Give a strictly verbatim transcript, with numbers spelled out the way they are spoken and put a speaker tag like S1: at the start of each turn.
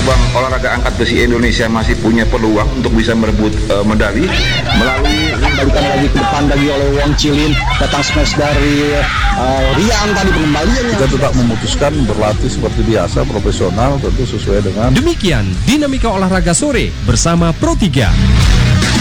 S1: cabang olahraga angkat besi Indonesia masih punya peluang untuk bisa merebut uh, medali melalui
S2: kembalikan lagi ke depan lagi oleh Wong Chilin, datang smash dari uh, Rian tadi pengembaliannya.
S3: Kita tetap memutuskan berlatih seperti biasa, profesional, tentu sesuai dengan.
S4: Demikian dinamika olahraga sore bersama Pro tiga.